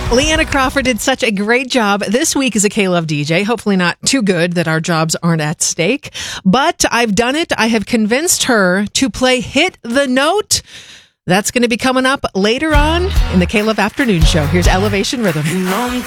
Leanna Crawford did such a great job this week as a K-Love DJ. Hopefully not too good that our jobs aren't at stake. But I've done it. I have convinced her to play Hit the Note. That's going to be coming up later on in the K-Love Afternoon Show. Here's Elevation Rhythm.